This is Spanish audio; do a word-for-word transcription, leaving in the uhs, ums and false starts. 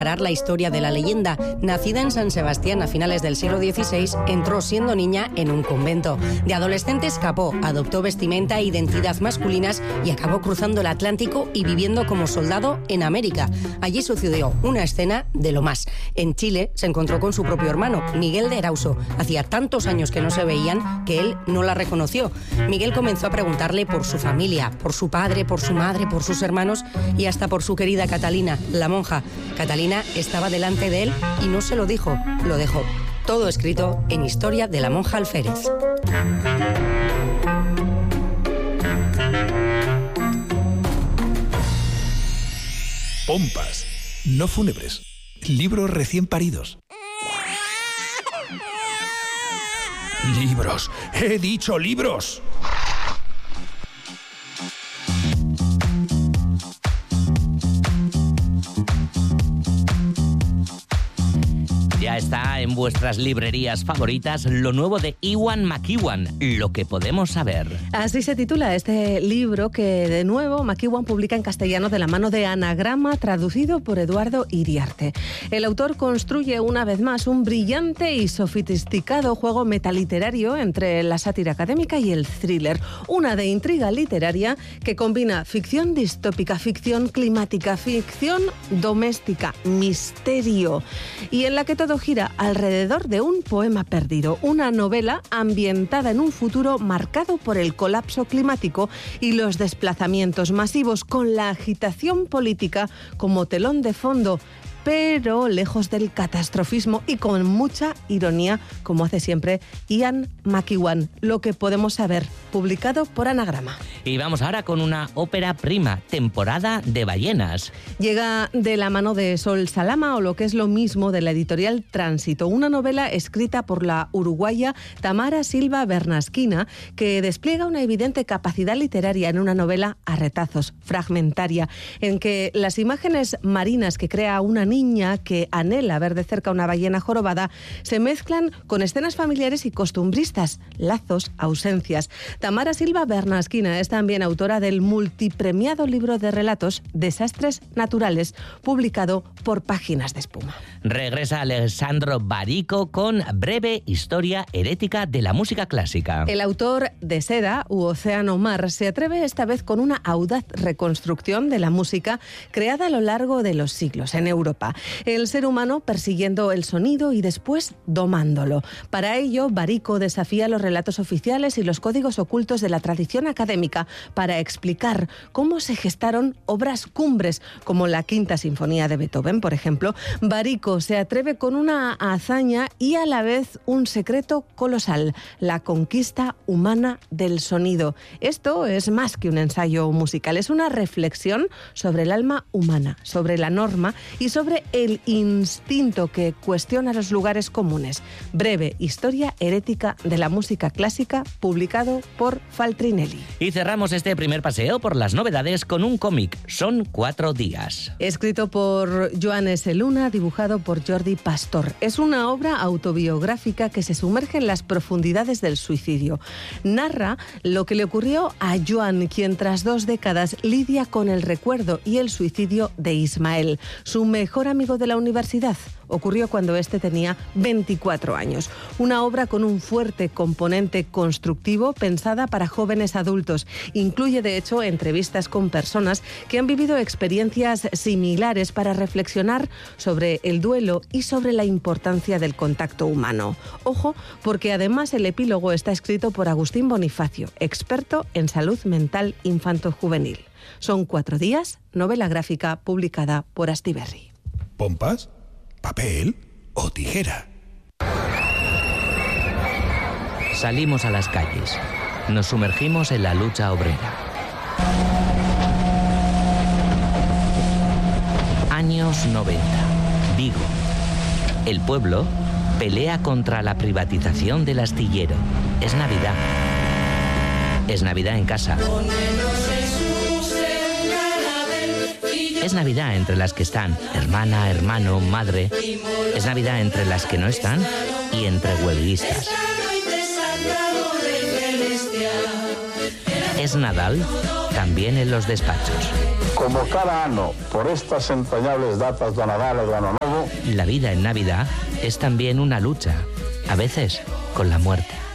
La historia de la leyenda. Nacida en San Sebastián a finales del siglo dieciséis, entró siendo niña en un convento. De adolescente escapó, adoptó vestimenta e identidad masculinas y acabó cruzando el Atlántico y viviendo como soldado en América. Allí sucedió una escena de lo más. En Chile se encontró con su propio hermano, Miguel de Erauso. Hacía tantos años que no se veían que él no la reconoció. Miguel comenzó a preguntarle por su familia, por su padre, por su madre, por sus hermanos y hasta por su querida Catalina, la monja. Catalina estaba delante de él y no se lo dijo, lo dejó. Todo escrito en Historia de la monja Alférez. Pompas, no fúnebres. Libros recién paridos. Libros, he dicho libros. Ya está en vuestras librerías favoritas lo nuevo de Ewan McEwan, Lo que podemos saber. Así se titula este libro que, de nuevo, McEwan publica en castellano de la mano de Anagrama, traducido por Eduardo Iriarte. El autor construye una vez más un brillante y sofisticado juego metaliterario entre la sátira académica y el thriller. Una de intriga literaria que combina ficción distópica, ficción climática, ficción doméstica, misterio, y en la que todo gira alrededor de un poema perdido, una novela ambientada en un futuro marcado por el colapso climático y los desplazamientos masivos, con la agitación política como telón de fondo, pero lejos del catastrofismo y con mucha ironía, como hace siempre Ian McEwan. Lo que podemos saber, publicado por Anagrama. Y vamos ahora con una ópera prima, Temporada de ballenas. Llega de la mano de Sol Salama, o lo que es lo mismo, de la editorial Tránsito, una novela escrita por la uruguaya Tamara Silva Bernasquina, que despliega una evidente capacidad literaria en una novela a retazos, fragmentaria, en que las imágenes marinas que crea una niña que anhela ver de cerca una ballena jorobada se mezclan con escenas familiares y costumbristas, lazos, ausencias. Tamara Silva Bernasquina es también autora del multipremiado libro de relatos Desastres naturales, publicado por Páginas de Espuma. Regresa Alessandro Barico con Breve historia herética de la música clásica. El autor de Seda u Océano Mar se atreve esta vez con una audaz reconstrucción de la música creada a lo largo de los siglos en Europa. El ser humano persiguiendo el sonido y después domándolo. Para ello, Barico desafía los relatos oficiales y los códigos ocultos de la tradición académica para explicar cómo se gestaron obras cumbres como la Quinta Sinfonía de Beethoven, por ejemplo. Barico se atreve con una hazaña y a la vez un secreto colosal: la conquista humana del sonido. Esto es más que un ensayo musical, es una reflexión sobre el alma humana, sobre la norma y sobre el instinto que cuestiona los lugares comunes. Breve historia herética de la música clásica, publicado por Faltrinelli. Y cerramos este primer paseo por las novedades con un cómic, Son cuatro días. Escrito por Joan S. Luna, dibujado por Jordi Pastor. Es una obra autobiográfica que se sumerge en las profundidades del suicidio. Narra lo que le ocurrió a Joan, quien tras dos décadas lidia con el recuerdo y el suicidio de Ismael, su mejor amigo de la universidad. Ocurrió cuando este tenía veinticuatro años. Una obra con un fuerte componente constructivo pensada para jóvenes adultos. Incluye, de hecho, entrevistas con personas que han vivido experiencias similares para reflexionar sobre el duelo y sobre la importancia del contacto humano. Ojo, porque además el epílogo está escrito por Agustín Bonifacio, experto en salud mental infanto-juvenil. Son cuatro días, novela gráfica publicada por Astiberri. ¿Pompas? ¿Papel o tijera? Salimos a las calles. Nos sumergimos en la lucha obrera. Años noventa. Vigo. El pueblo pelea contra la privatización del astillero. Es Navidad. Es Navidad en casa. Es Navidad entre las que están hermana, hermano, madre. Es Navidad entre las que no están y entre huelguistas. Es Nadal también en los despachos. Como cada ano, por estas entrañables datas do Nadal e do Ano Novo, La vida en Navidad es también una lucha, a veces con la muerte.